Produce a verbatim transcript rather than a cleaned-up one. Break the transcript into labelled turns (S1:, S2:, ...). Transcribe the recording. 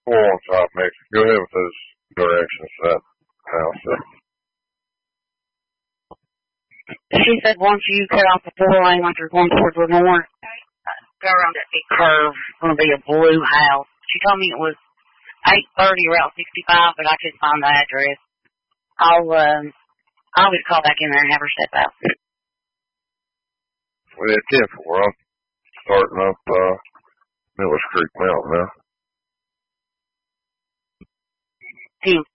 S1: four on top, Nick. Go ahead with those directions to that house.
S2: She said once you cut off the four lane like you're going towards the north, go around that big curve. It's going to be a blue house. She told me it was eight thirty Route sixty-five, but I couldn't find the address. I'll, um, I'll just call back in there and have her step out.
S1: Well, yeah, ten four. I'm starting up, uh, Millers Creek Mountain now.
S2: ten